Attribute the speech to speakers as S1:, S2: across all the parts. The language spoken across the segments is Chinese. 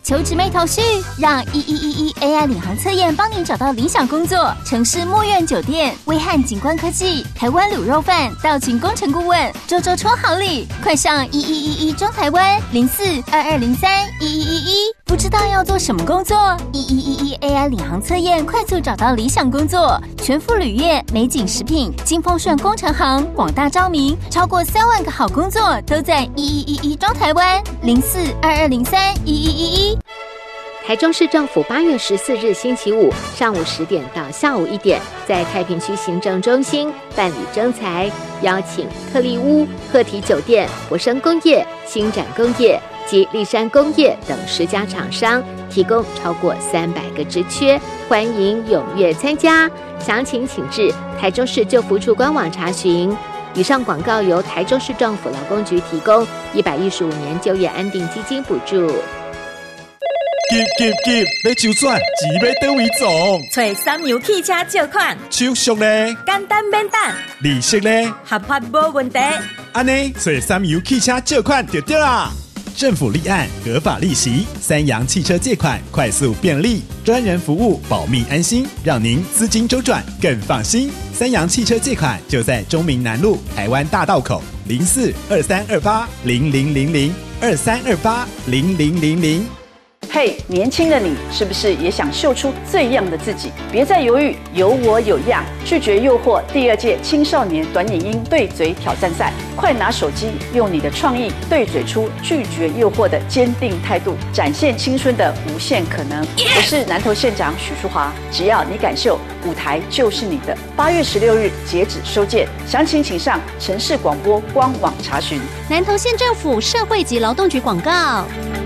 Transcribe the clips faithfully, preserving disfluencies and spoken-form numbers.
S1: 求职没头绪，让一一一一 A I 领航测验帮您找到理想工作。城市墨苑酒店、威汉景观科技、台湾卤肉饭、道群工程顾问，周周抽好礼，快上一一一一中台湾零四二二零三一一一一。不知道要做什么工作？一一一一 A I 领航测验快速找到理想工作，全副旅业、美景食品、金丰顺工程行广大招民，超过三万个好工作都在一一一一中台湾零四二二零三一一一一。
S2: 台中市政府八月十四日星期五上午十点到下午一点，在太平区行政中心办理征才，邀请特力屋、鹤体酒店、博生工业、新展工业及立山工业等十家厂商，提供超过三百个职缺，欢迎踊跃参加。详情请至台中市就服处官网查询。以上广告由台中市政府劳工局提供，一百一十五年就业安定基金补助。
S3: 急急急！要周转，钱要倒位总？
S4: 找三洋汽车借款，
S3: 手续呢？
S4: 简单免等，
S3: 利息呢？
S4: 合法无问题。
S3: 安尼，找三洋汽车借款就对啦。政府立案，合法利息，三洋汽车借款快速便利，专人服务，保密安心，让您资金周转更放心。三洋汽车借款就在中民南路台湾大道口零四二三二八零零零零二三二八零零零零。
S5: 嘿、hey, 年轻的你是不是也想秀出最样的自己？别再犹豫，有我有样，拒绝诱惑第二届青少年短影音对嘴挑战赛，快拿手机，用你的创意对嘴出拒绝诱惑的坚定态度，展现青春的无限可能。我是南投县长许淑华，只要你敢秀，舞台就是你的。八月十六日截止收件，详情请上城市广播官网查询。
S6: 南投县政府社会及劳动局广告。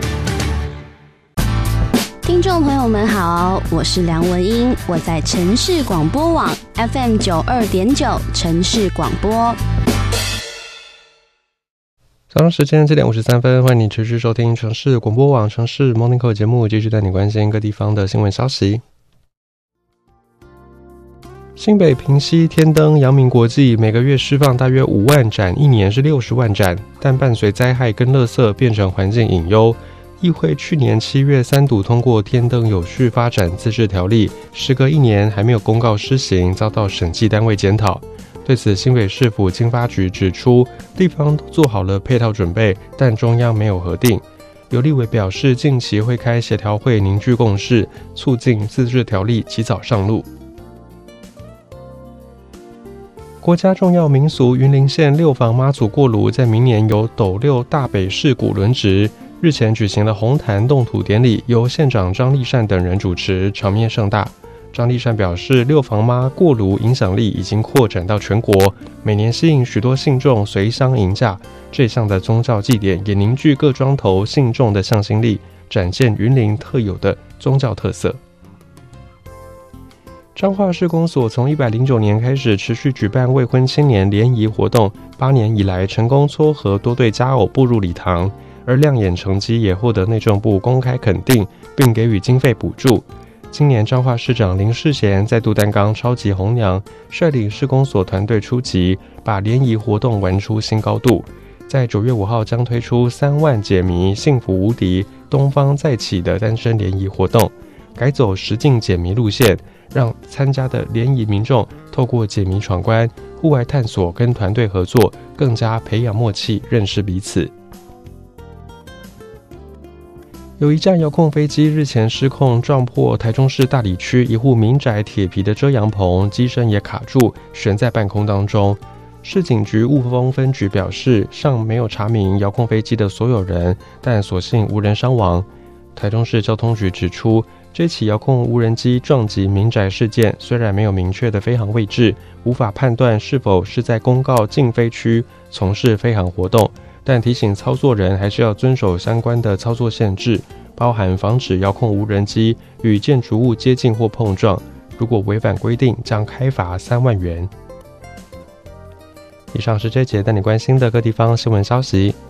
S6: 听众朋友们好，我是梁文音，我在城市广播网 F M 九二点九城市广播。
S7: 早上时间七点五十三分，欢迎你持续收听城市广播网城市 Morning Call 节目，继续带你关心各地方的新闻消息。新北平溪天灯阳明国际每个月释放大约五万盏，一年是六十万盏，但伴随灾害跟垃圾变成环境隐忧。议会去年七月三读通过天灯有序发展自治条例，时隔一年还没有公告施行，遭到审计单位检讨。对此，新北市府经发局指出，地方都做好了配套准备，但中央没有核定。有立委表示，近期会开协调会凝聚共识，促进自治条例及早上路。国家重要民俗云林县六房妈祖过炉，在明年由斗六大北市古轮值。日前举行了红坛动土典礼，由县长张立善等人主持，场面盛大。张立善表示，六房妈过炉影响力已经扩展到全国，每年吸引许多信众随乡迎驾。这项的宗教祭典也凝聚各庄头信众的向心力，展现云林特有的宗教特色。彰化市公所从一百零九年开始持续举办未婚青年联谊活动，八年以来成功撮合多对佳偶步入礼堂。而亮眼成绩也获得内政部公开肯定，并给予经费补助。今年彰化市长林世贤再度担纲超级红娘，率领市公所团队出击，把联谊活动玩出新高度。在九月五号将推出三万解谜幸福无敌东方再起的单身联谊活动，改走实境解谜路线，让参加的联谊民众透过解谜闯关、户外探索跟团队合作，更加培养默契，认识彼此。有一架遥控飞机日前失控撞破台中市大里区一户民宅铁皮的遮阳棚，机身也卡住，悬在半空当中。市警局雾峰分局表示，尚没有查明遥控飞机的所有人，但所幸无人伤亡。台中市交通局指出，这起遥控无人机撞击民宅事件虽然没有明确的飞航位置，无法判断是否是在公告禁飞区从事飞航活动，但提醒操作人还是要遵守相关的操作限制，包含防止遥控无人机与建筑物接近或碰撞，如果违反规定将开罚三万元。以上是这节带你关心的各地方新闻消息，